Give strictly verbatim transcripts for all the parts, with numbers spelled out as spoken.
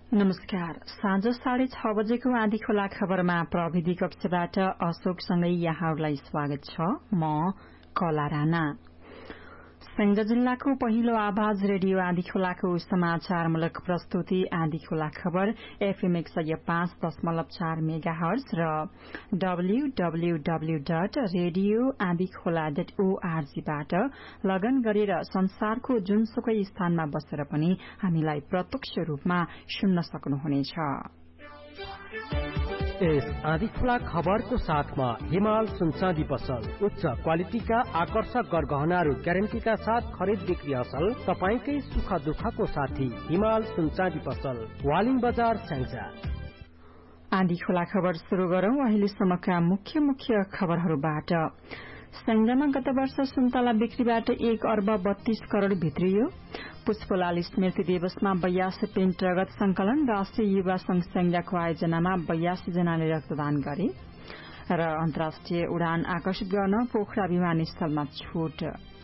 नमस्कार। साँझ साढे छ बजेको आँधी खोला खबरमा प्रविधि कक्षबाट अशोकसँगै यहाँहरूलाई स्वागत छ। म कला राणा। सङ्घ जिल्लाको पहिलो आवाज रेडियो आँधी खोलाको समाचारमूलक प्रस्तुति आँधी खोला खबर एफएम एक सय पाँच दशमलव चार मेगा हर्ज र डब्ल्यूडब्ल्यूडब्ल्यू डट रेडियो आँधी खोला डट ओआरजीबाट लगन गरेर संसारको जुनसुकै स्थानमा बसेर पनि हामीलाई प्रत्यक्ष रूपमा सुन्न सक्नुहुनेछ। यस आँधी खोला खबरको साथमा हिमाल सुनचाँदी पसल उच्च क्वालिटीका आकर्षक गरगहनाहरू ग्यारेन्टीका साथ खरिद बिक्री असल तपाईकै सुख दुःखको साथी हिमाल सुनचाँदी पसल वालिङ बजार स्याङ्जा। आँधी खोला खबर शुरू गरौं अहिलेसम्मका मुख्य मुख्य खबरहरूबाट। संघमा गत वर्ष सुन्तला बिक्रीबाट एक अर्ब बत्तीस करोड़ भित्रियो। पुष्पलाल स्मृति दिवसमा बयासी पेन्ट रगत संकलन राष्ट्रिय युवा संघ संज्ञाको आयोजनामा बयासी जनाले रक्तदान गरे र अन्तर्राष्ट्रिय उडान आकर्षित गर्न पोखरा विमानस्थलमा छूट।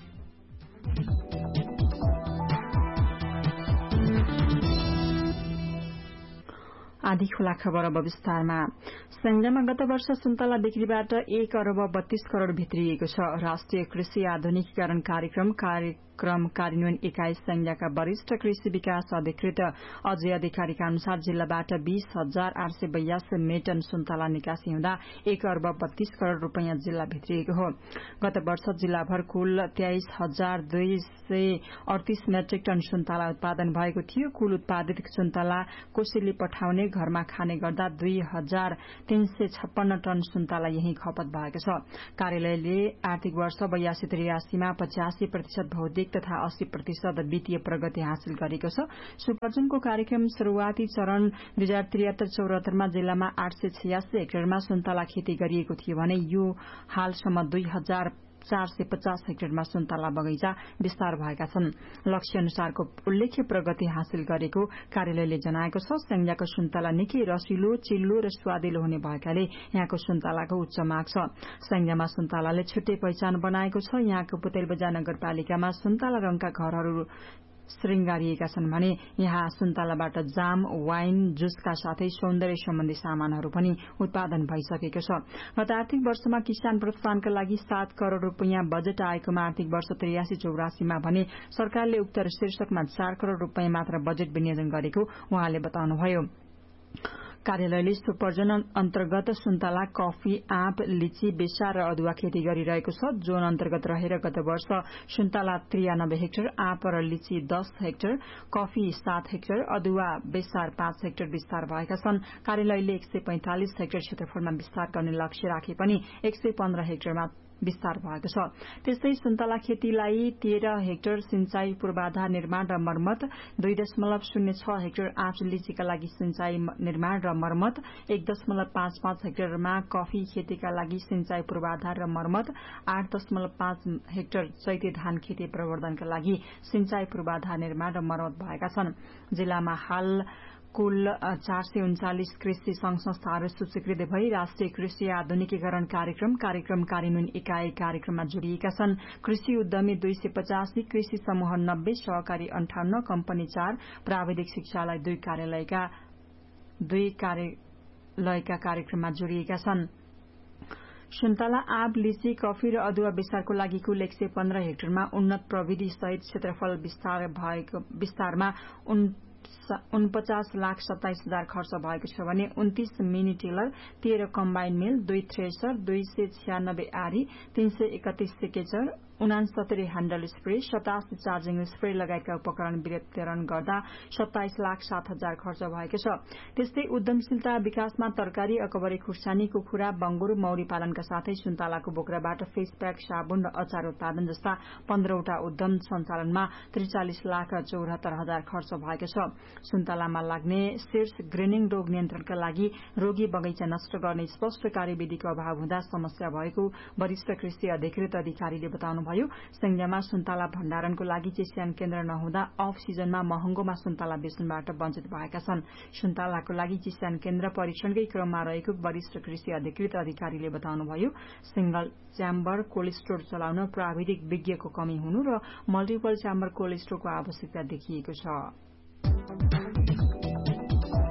आँधी खोला खबर अब विस्तारमा। संघमा गत वर्ष सुन्तला बिक्रीबाट एक अर्ब बत्तीस करोड़ भित्रिएको छ। राष्ट्रिय कृषि आधुनिकीकरण कार्यक्रम कार्यक्रम कार्यान्वयन इकाई संज्ञाका वरिष्ठ कृषि विकास अधिकृत अजय अधिकारीका अनुसार जिल्लाबाट बीस हजार आठ सय बयासी मेटन सुन्तला निकासी हुँदा एक अर्ब बत्तीस करोड़ रूपियाँ जिल्ला भित्रिएको हो। गत वर्ष जिल्लाभर कुल तेइस हजार दुई सय अडतीस मेट्रिक टन सुन्तला उत्पादन भएको थियो। कुल उत्पादित सुन्तला कोसेली पठाउने घरमा खाने गर्दा दुई हजार तीन सय छप्पन्न टन सुन्तला यही खपत भएको छ। कार्यालयले आर्थिक वर्ष बयासी त्रियासीमा पचासी प्रतिशत भौतिक तथा अस्सी प्रतिशत वित्तीय प्रगति हासिल गरेको छ। सुपर्जनको कार्यक्रम शुरूआती चरण दुई हजार त्रिहत्तर चौरात्तरमा जिल्लामा आठ सय छयासी हेक्टरमा सुन्तला खेती गरिएको थियो भने यो हालसम्म दुई हजार चार सय पचास हेक्टरमा सुन्तला बगैंचा विस्तार भएका छन्। लक्ष्य अनुसारको उल्लेख्य प्रगति हासिल गरेको कार्यालयले जनाएको छ। संज्ञाको सुन्तला निकै रसिलो चिल्लो र स्वादिलो हुने भएकाले यहाँको सुन्तलाको उच्च माग छ। संज्ञामा सुन्तलाले छुट्टै पहिचान बनाएको छ। यहाँको पुतेलबजार नगरपालिकामा सुन्तला रंगका घरहरू श्रृंगारिएका छन् भने यहाँ सुन्तलाबाट जाम वाइन जुसका साथै सौन्दर्य सम्बन्धी सामानहरू पनि उत्पादन भइसकेको छ। गत आर्थिक वर्षमा किसान प्रोत्साहनका लागि सात करोड़ रूपियाँ बजेट आएकोमा आर्थिक वर्ष त्रियासी चौरासीमा भने सरकारले उक्त शीर्षकमा चार करोड़ रूपियाँ मात्र बजेट विनियोजन गरेको उहाँले बताउनुभयो। कार्यालयले सुपर्जन अन्तर्गत सुन्तला कफी आँप लिची बेसा र अदुवा खेती गरिरहेको छ। जोन अन्तर्गत रहेर गत वर्ष सुन्तला त्रियानब्बे हेक्टर आँप र लिची दस हेक्टर कफी सात हेक्टर अदुवा बेसार पाँच हेक्टर विस्तार भएका छन्। कार्यालयले एक सय पैंतालिस हेक्टर क्षेत्रफलमा विस्तार गर्ने लक्ष्य राखे पनि एक सय पन्ध्र हेक्टरमा विस्तार भएको छ। त्यस्तै सुन्तला खेतीलाई तेह्र हेक्टर सिंचाई पूर्वाधार निर्माण र मर्मत दुई दशमलव शून्य छ हेक्टर आँप लिचीका लागि सिंचाई निर्माण र मर्मत एक दशमलव पाँच पाँच हेक्टरमा कफी खेतीका लागि सिंचाई पूर्वाधार र मर्मत आठ दशमलव पाँच हेक्टर चैते धान खेती प्रवर्धनका लागि सिंचाई पूर्वाधार निर्माण र मर्मत भएका छन्। जिल्लामा हाल कुल चार सय उन्चालिस कृषि संघ संस्थाहरू सूचीकृत भई राष्ट्रिय कृषि आधुनिकीकरण कार्यक्रम कार्यक्रम कार्यान्वयन इकाई कार्यक्रममा जोडिएका छन्। कृषि उद्यमी दुई सय पचासी कृषि समूह नब्बे सहकारी अन्ठाउन्न कम्पनी चार प्राविधिक शिक्षालाई दुई कार्यालयका दुई कार्यालयका कार्यक्रममा जोडिएका छन्। सुन्तला आँप लिची कफी र अदुवा विस्तारको लागि कुल एक सय पन्ध्र हेक्टरमा उन्नत प्रविधि सहित क्षेत्रफल विस्तार भएको विस्तारमा उनपचास लाख सत्ताइस हजार खर्च भएको छ भने उन्तीस मिनी टेलर तेह्र कम्बाइन मिल दुई थ्रेसर दुई सय छ्यानब्बे आरी तीन सय एकतीस सेकेचर उनासत्तरी ह्याण्डल स्प्रे सतासी चार्जिङ स्प्रे लगायतका उपकरण वितरण गर्दा सत्ताइस लाख सात हजार खर्च भएको छ। त्यस्तै उद्यमशीलता विकासमा तरकारी अकबरी खुर्सानी कुखुरा बंगुर मौरी पालनका साथै सुन्तलाको बोक्राबाट फेस प्याक साबुन र अचार उत्पादन जस्ता पन्ध्रवटा उद्यम सञ्चालनमा त्रिचालिस लाख चौरात्तर हजार खर्च भएको छ। सुन्तलामा लाग्ने शीर्ष ग्रेनिङ रोग नियन्त्रणका लागि रोगी बगैंचा नष्ट गर्ने स्पष्ट कार्यविधिको अभाव हुँदा समस्या भएको वरिष्ठ कृषि अधिकृत अधिकारीले बताउनु भयो। संज्ञामा सुन्तला भण्डारणको लागि चिस्यान केन्द्र नहुँदा अफ सिजनमा महँगोमा सुन्तला बेच्नबाट वञ्चित भएका छन्। सुन्तलाको लागि चिस्यान केन्द्र परीक्षणकै क्रममा रहेको वरिष्ठ कृषि अधिकृत अधिकारीले बताउनुभयो। सिंगल च्याम्बर कोल्ड स्टोर चलाउन प्राविधिक विज्ञको कमी हुनु र मल्टिपल च्याम्बर कोल्ड स्टोरको आवश्यकता देखिएको छ।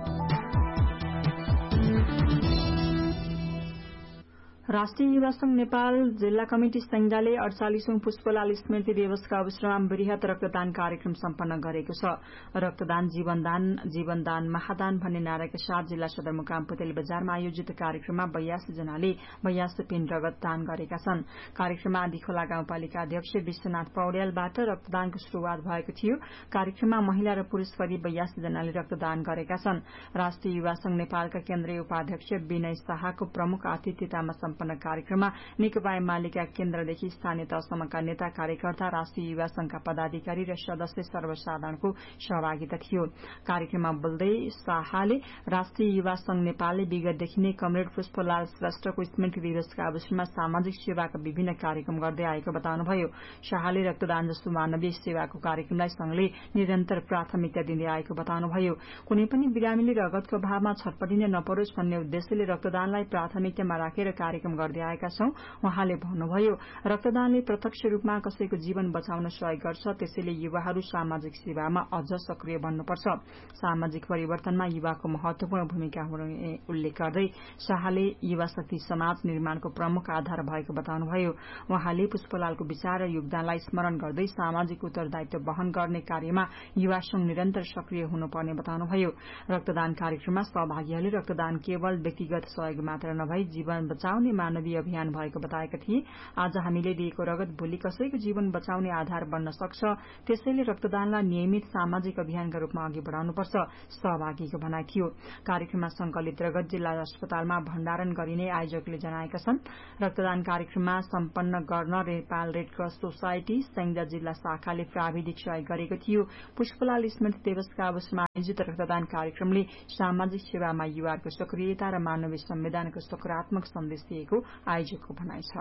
राष्ट्रिय युवा संघ नेपाल जिल्ला कमिटी संघले अड़चालिसौं पुष्पलाल स्मृति दिवसका अवसरमा वृहत रक्तदान कार्यक्रम सम्पन्न गरेको छ। रक्तदान जीवनदान जीवनदान महादान भन्ने नाराका साथ जिल्ला सदरमुकाम पुतेली बजारमा आयोजित कार्यक्रममा बयासी जनाले बयासी पिण्ड रगत दान गरेका छन्। कार्यक्रममा आँधीखोला गाउँपालिका अध्यक्ष विश्वनाथ पौड्यालबाट रक्तदानको शुरूआत भएको थियो। कार्यक्रममा महिला र पुरूष गरी बयासी जनाले रक्तदान गरेका छन्। राष्ट्रिय युवा संघ नेपालका केन्द्रीय उपाध्यक्ष विनय शाहको प्रमुख आतिथ्यतामा सम्पन्न कार्यक्रममा नेकपा एमालेका केन्द्रदेखि स्थानीय तहसम्मका नेता कार्यकर्ता, राष्ट्रिय युवा संघका पदाधिकारी र सदस्य सर्वसाधारणको सहभागिता थियो। कार्यक्रममा बोल्दै शाहले राष्ट्रिय युवा संघ नेपालले विगतदेखि नै कमरेड पुष्पलाल श्रेष्ठको स्मृति दिवसका अवसरमा सामाजिक सेवाका विभिन्न कार्यक्रम गर्दै आएको बताउनुभयो। शाहले रक्तदान जस्तो मानवीय सेवाको कार्यक्रमलाई संघले निरन्तर प्राथमिकता दिँदै आएको बताउनुभयो। कुनै पनि बिरामीले रगतको अभावमा छटपटिन नपरोस् भन्ने उद्देश्यले रक्तदानलाई प्राथमिकतामा राखेर कार्यक्रम गर्दै आएका छौं। उहाँले भन्नुभयो, रक्तदानले प्रत्यक्ष रूपमा कसैको जीवन बचाउन सहयोग गर्छ। त्यसैले युवाहरू सामाजिक सेवामा अझ सक्रिय बन्नुपर्छ। सामाजिक परिवर्तनमा युवाको महत्वपूर्ण भूमिका हुने उल्लेख गर्दै शाहले युवा शक्ति समाज निर्माणको प्रमुख आधार भएको बताउनुभयो। उहाँले पुष्पलालको विचार र योगदानलाई स्मरण गर्दै सामाजिक उत्तरदायित्व वहन गर्ने कार्यमा युवा संघ निरन्तर सक्रिय हुनुपर्ने बताउनुभयो। रक्तदान कार्यक्रममा सहभागीहरूले रक्तदान केवल व्यक्तिगत सहयोग मात्र नभई जीवन बचाउने मानवीय अभियान भएको बताएका थिए। आज हामीले दिएको रगत भोलि कसैको जीवन बचाउने आधार बन्न सक्छ। त्यसैले रक्तदानलाई नियमित सामाजिक अभियानका रूपमा अघि बढ़ाउनुपर्छ, सहभागीको भनाइ थियो। कार्यक्रममा संकलित रगत जिल्ला अस्पतालमा भण्डारण गरिने आयोजकले जनाएका छन्। रक्तदान कार्यक्रममा सम्पन्न गर्न नेपाल रेडक्रस सोसाइटी संघ जिल्ला शाखाले प्राविधिक सहयोग गरेको थियो। पुष्पलाल स्मृति दिवसका अवसरमा आयोजित रक्तदान कार्यक्रमले सामाजिक सेवामा युवाको सक्रियता र मानवीय संवेदनको सकारात्मक सन्देश दिएको आयोजकको भनाइ छ।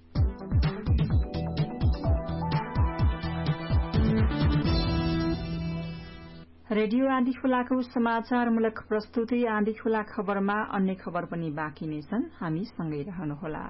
रेडियो आँधीखोलाको समाचारमूलक प्रस्तुति आँधीखोला खबरमा अन्य खबर पनि बाँकी नै छन्। हामी सँगै रहनुहोला।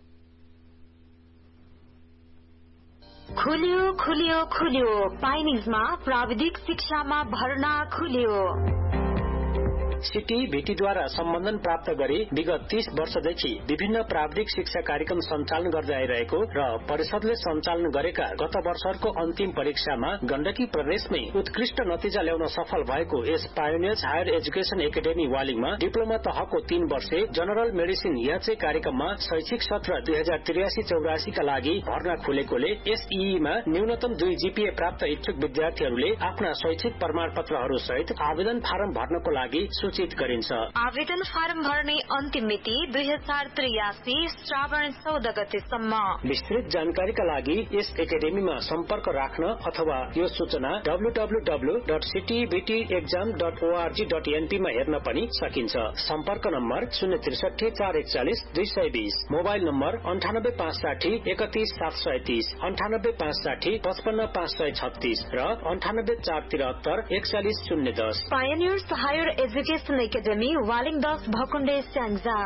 खुल्यो खुल्यो खुल्यो पाइनिजमा प्राविधिक शिक्षामा भर्ना खुल्यो। सिटी भेटीद्वारा सम्बन्धन प्राप्त गरी विगत तीस वर्षदेखि विभिन्न प्राविधिक शिक्षा कार्यक्रम सञ्चालन गर्दै आइरहेको र परिषदले सञ्चालन गरेका गत वर्षको अन्तिम परीक्षामा गण्डकी प्रदेशमै उत्कृष्ट नतिजा ल्याउन सफल भएको यस pioneers higher education academy वालिङमा diploma तहको तीन वर्षे जनरल मेडिसिन याचे कार्यक्रममा शैक्षिक सत्र दुई हजार त्रियासी चौरासीका लागि भर्ना खुलेकोले एसईईमा न्यूनतम दुई जीपीए प्राप्त इच्छुक विद्यार्थीहरूले आफ्ना शैक्षिक प्रमाणपत्रहरू सहित आवेदन फारम भर्नको लागि सूचित गरिन्छ। आवेदन फारम भर्ने अन्तिम मिति दुई हजार त्रियासी श्रावण चौध गतेसम्म। विस्तृत जानकारीका लागि यस एकाडेमीमा सम्पर्क राख्न अथवा यो सूचना W W W dot सिटीबीटी exam dot ORG dot एनपीमा हेर्न पनि सकिन्छ। सम्पर्क नम्बर शून्य त्रिसठी चार एकचालिस दुई सय बीस, मोबाइल नम्बर अन्ठानब्बे पाँच साठी एकतीस सात सय तीस, अन्ठानब्बे पाँच साठी पचपन्न पाँच सय छत्तीस र अन्ठानब्बे चार तिहत्तर एकचालिस शून्य दस। Pioneers higher education academy Waling दस भकुण्डे स्याङ्जा।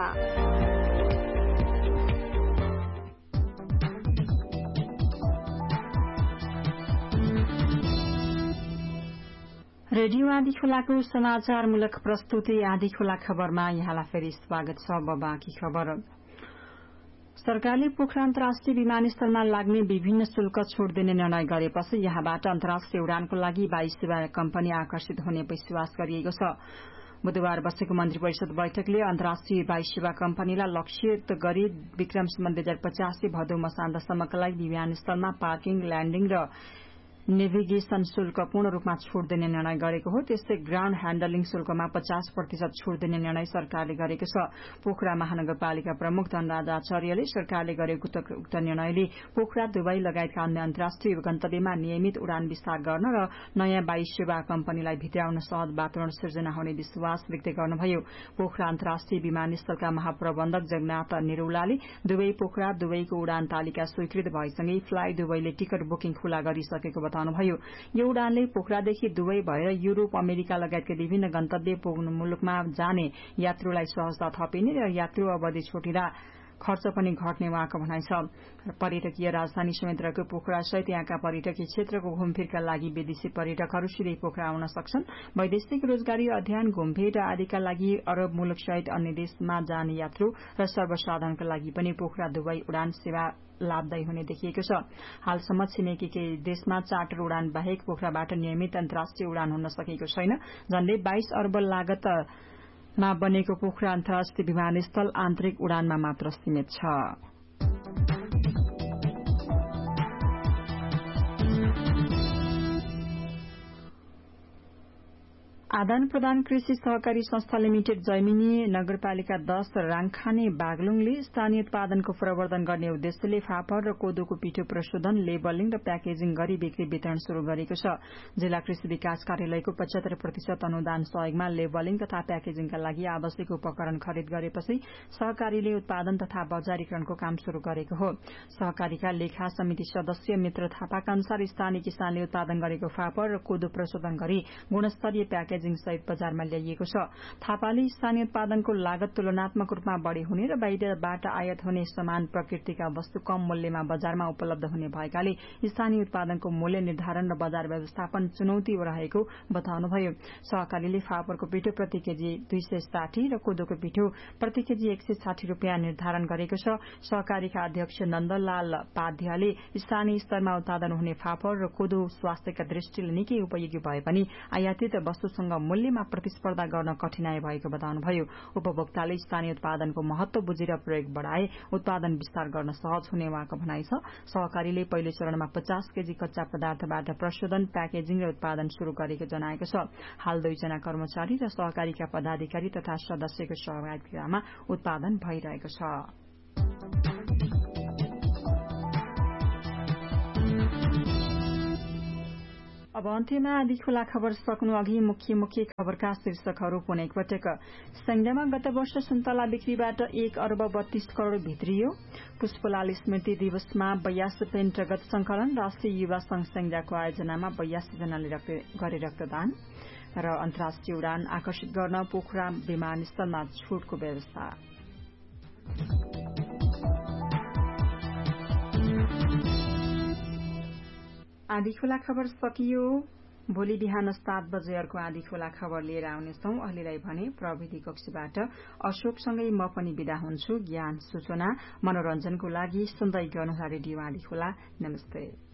रेडियो आँधीखोलाको समाचारमूलक प्रस्तुति आँधीखोला खबरमा यहाँलाई फेरि स्वागत छ। बाँकी खबर। सरकारले पोखरा अन्तर्राष्ट्रिय विमानस्थलमा लाग्ने विभिन्न शुल्क छूट दिने निर्णय गरेपछि यहाँबाट अन्तर्राष्ट्रिय उडानको लागि वायु सेवा कम्पनी आकर्षित हुने विश्वास गरिएको छ। बुधबार बसेको मन्त्री परिषद बैठकले अन्तर्राष्ट्रिय वायु सेवा कम्पनीलाई लक्षित गरी विक्रमसम्म दुई हजार पचासी भदौ मसान्तसम्मका लागि विमानस्थलमा पार्किङ, ल्याण्डिङ र नेभिगेशन शुल्क पूर्ण रूपमा छूट दिने निर्णय गरेको हो। त्यस्तै ग्राउण्ड ह्याण्डलिङ शुल्कमा पचास प्रतिशत छूट दिने निर्णय सरकारले गरेको छ। पोखरा महानगरपालिका प्रमुख धनराज आचार्यले सरकारले गरेको उक्त निर्णयले पोखरा, दुबई लगायतका अन्य अन्तर्राष्ट्रिय गन्तव्यमा नियमित उडान विस्तार गर्न र नयाँ वायु सेवा कम्पनीलाई भित्राउन सहज वातावरण सिर्जना हुने विश्वास व्यक्त गर्नुभयो। पोखरा अन्तर्राष्ट्रिय विमानस्थलका महाप्रबन्धक जगन्नाथ निरौलाले दुबई पोखरा दुबईको उडान तालिका स्वीकृत भएसँगै फ्लाइ दुबईले टिकट बुकिङ खुला गरिसकेको बताउनुभयो। यो उडानले पोखरादेखि दुबई भएर युरोप, अमेरिका लगायतका विभिन्न गन्तव्य मुलुकमा जाने यात्रुलाई सहजता थपिने र यात्रु अवधि छुटिँदा खर्च पनि घट्ने उहाँको भनाइ छ। पर्यटकीय राजधानी समेत रहेको पोखरा सहित यहाँका पर्यटकीय क्षेत्रको घुमफिरका लागि विदेशी पर्यटकहरू सिधै पोखरा आउन सक्छन्। वैदेशिक रोजगारी अध्ययन, घुमफिर आदिका लागि अरब मुलुक सहित अन्य देशमा जाने यात्रु र सर्वसाधारणका लागि पनि पोखरा दुबई उडान सेवा लाभदायी हुने देखिएको छ। हालसम्म छिमेकी केही देशमा चार्टर उडान बाहेक पोखराबाट नियमित अन्तर्राष्ट्रिय उडान हुन सकेको छैन। झण्डै बाइस अर्ब लागतमा बनेको पोखरा अन्तर्राष्ट्रिय विमानस्थल आन्तरिक उडानमा मात्र सीमित छ। आदान प्रदान कृषि सहकारी संस्था लिमिटेड जैमिनी नगरपालिका दश राङखाने बागलुङले स्थानीय उत्पादनको प्रवर्धन गर्ने उद्देश्यले फापर र कोदोको पिठो प्रशोधन, लेबलिङ र प्याकेजिङ गरी बिक्री वितरण शुरू गरेको छ। जिल्ला कृषि विकास कार्यालयको पचहत्तर प्रतिशत अनुदान सहयोगमा लेबलिङ तथा प्याकेजिङका लागि आवश्यक उपकरण खरिद गरेपछि सहकारीले उत्पादन तथा बजारीकरणको काम शुरू गरेको हो। सहकारीका लेखा समिति सदस्य मित्र थापाका अनुसार स्थानीय किसानले उत्पादन गरेको फापर र कोदो प्रशोधन गरी गुणस्तरीय प्याकेजिङ सहित बजारमा ल्याइएको छ। थापाले स्थानीय उत्पादनको लागत तुलनात्मक रूपमा बढ़ी हुने र बाहिरबाट आयात हुने समान प्रकृतिका वस्तु कम मूल्यमा बजारमा उपलब्ध हुने भएकाले स्थानीय उत्पादनको मूल्य निर्धारण र बजार व्यवस्थापन चुनौती रहेको बताउनुभयो। सहकारीले फापरको पिठो प्रति केजी दुई सय साठी र कोदोको पिठो प्रति केजी एक सय साठी रूपियाँ निर्धारण गरेको छ। सहकारीका अध्यक्ष नन्दलाल पाध्याले स्थानीय स्तरमा उत्पादन हुने फापर र कोदो स्वास्थ्यका दृष्टिले निकै उपयोगी भए पनि आयातित वस्तुसँग मूल्यमा प्रतिस्पर्धा गर्न कठिनाई भएको बताउनुभयो। उपभोक्ताले स्थानीय उत्पादनको महत्व बुझेर प्रयोग बढ़ाए उत्पादन विस्तार गर्न सहज हुने उहाँको भनाइ छ। सहकारीले पहिलो चरणमा पचास केजी कच्चा पदार्थबाट प्रशोधन, प्याकेजिङ र उत्पादन शुरू गरेको जनाएको छ। हाल दुईजना कर्मचारी र सहकारीका पदाधिकारी तथा सदस्यको सहभागितामा उत्पादन भइरहेको छ। अब अन्त्यमा आधी खुला खबर सक्नु अघि मुख्य मुख्य खबरका शीर्षकहरू पुनः एकपटक। संज्ञामा गत वर्ष सुन्तला बिक्रीबाट एक अर्ब बत्तीस करोड़ भित्रियो। पुष्पलाल स्मृति दिवसमा बयासी पेन रगत संकलन। राष्ट्रिय युवा संघ संज्ञाको आयोजनामा बयासी जनाले गरे रक्तदान। र अन्तर्राष्ट्रिय उडान आकर्षित गर्न पोखरा विमानस्थलमा छूटको व्यवस्था। आधी खुला खबर सकियो। भोलि बिहान सात बजे अर्को आधी खुला खबर लिएर आउनेछौं। अहिलेलाई भने प्रविधि कक्षबाट अशोकसँगै म पनि विदा हुन्छु। ज्ञान, सूचना, मनोरञ्जनको लागि सुन्दै गर्नुहोला रेडियो आधी खुला। नमस्ते।